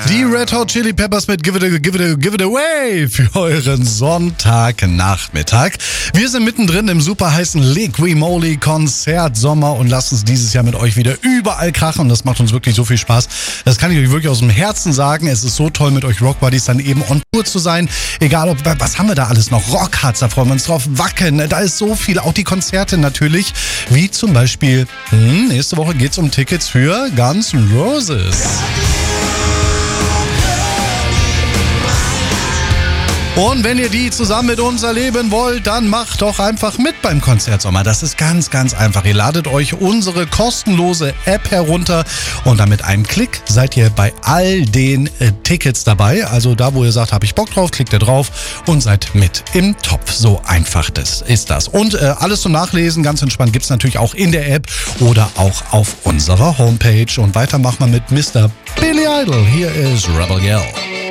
Die Red Hot Chili Peppers mit Give It Away für euren Sonntagnachmittag. Wir sind mittendrin im super heißen Liqui-Moly Konzertsommer und lasst uns dieses Jahr mit euch wieder überall krachen. Und das macht uns wirklich so viel Spaß. Das kann ich euch wirklich aus dem Herzen sagen. Es ist so toll, mit euch Rockbuddies dann eben on Tour zu sein. Egal ob, was haben wir da alles noch? Rockharz, da freuen wir uns drauf. Wacken, da ist so viel. Auch die Konzerte natürlich. Wie zum Beispiel, nächste Woche geht's um Tickets für Guns N' Roses. Und wenn ihr die zusammen mit uns erleben wollt, dann macht doch einfach mit beim Konzertsommer. Das ist ganz, ganz einfach. Ihr ladet euch unsere kostenlose App herunter und dann mit einem Klick seid ihr bei all den Tickets dabei. Also da, wo ihr sagt, habe ich Bock drauf, klickt ihr drauf und seid mit im Topf. So einfach ist das. Und alles zum Nachlesen, ganz entspannt, gibt's natürlich auch in der App oder auch auf unserer Homepage. Und weiter machen wir mit Mr. Billy Idol. Hier ist Rebel Yell.